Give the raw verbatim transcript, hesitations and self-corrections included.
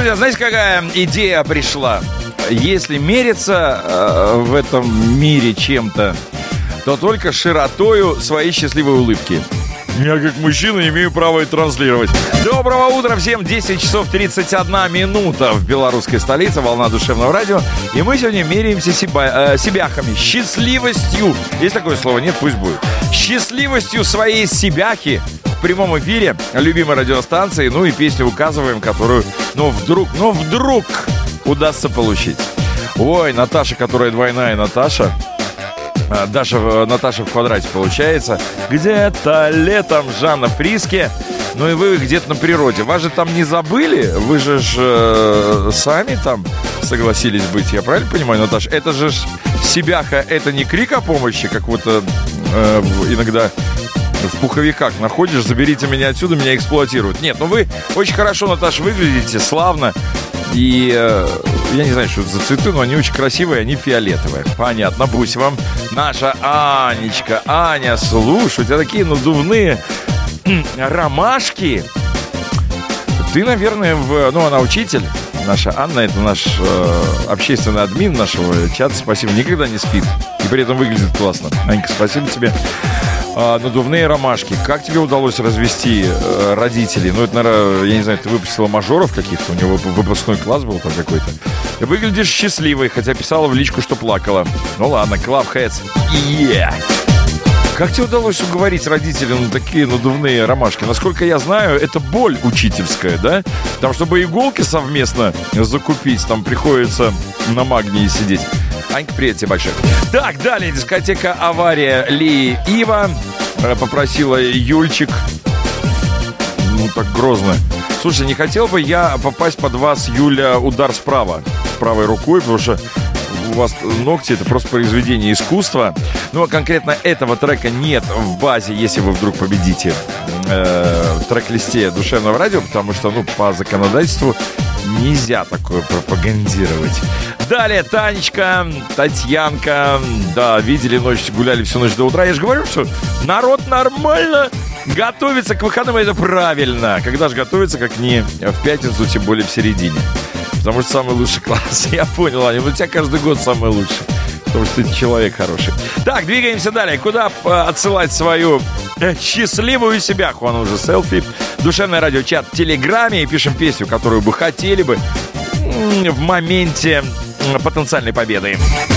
Друзья, знаете, какая идея пришла? Если мериться э, в этом мире чем-то, то только широтою своей счастливой улыбки. Я как мужчина имею право и транслировать. Доброго утра всем, десять часов тридцать одна минута в белорусской столице, волна душевного радио. И мы сегодня меряемся себя, э, себяхами, счастливостью. Есть такое слово? Нет, пусть будет. Счастливостью своей себяхи в прямом эфире любимой радиостанции. Ну и песню указываем, которую, ну вдруг, ну вдруг удастся получить. Ой, Наташа, которая двойная Наташа. Даша, Наташа в квадрате получается. Где-то летом Жанна Фриске. Ну и вы где-то на природе. Вас же там не забыли? Вы же ж, э, сами там согласились быть. Я правильно понимаю, Наташа? Это же ж себяха, это не крик о помощи, как вот э, иногда в пуховиках находишь. Заберите меня отсюда, меня эксплуатируют. Нет, ну вы очень хорошо, Наташа, выглядите, славно. И э, я не знаю, что это за цветы, но они очень красивые, они фиолетовые. Понятно, пусть вам. Наша Анечка. Аня, слушай, у тебя такие надувные ромашки. Ты, наверное, в... Ну, она учитель. Наша Анна, это наш э, общественный админ нашего чата. Спасибо, никогда не спит. И при этом выглядит классно. Анька, спасибо тебе. А, надувные ромашки. Как тебе удалось развести э, родителей? Ну, это, наверное, я не знаю, ты выпустила мажоров каких-то, у него выпускной класс был там какой-то. Ты выглядишь счастливой, хотя писала в личку, что плакала. Ну ладно, Clubheads. Yeah. Как тебе удалось уговорить родителей на такие надувные ромашки? Насколько я знаю, это боль учительская, да? Там, чтобы иголки совместно закупить, там приходится на магнии сидеть. Анька, привет тебе большой. Так, далее дискотека «Авария» Ли Ива. Попросила Юльчик. Ну, так грозно. Слушай, не хотел бы я попасть под вас, Юля, удар справа, правой рукой, потому что у вас ногти — это просто произведение искусства. Ну, а конкретно этого трека нет в базе, если вы вдруг победите э, трек-листе душевного радио, потому что, ну, по законодательству нельзя такое пропагандировать. Далее Танечка, Татьянка. Да, видели ночь, гуляли всю ночь до утра. Я же говорю, что народ нормально готовится к выходным, это правильно. Когда же готовится, как не в пятницу, тем более в середине. Потому что самый лучший класс. Я понял, Аня, у тебя каждый год самый лучший. Потому что ты человек хороший. Так, двигаемся далее. Куда отсылать свою счастливую себяху? Она уже селфи. Душевное радио-чат в Телеграме. И пишем песню, которую бы хотели бы в моменте потенциальной победы.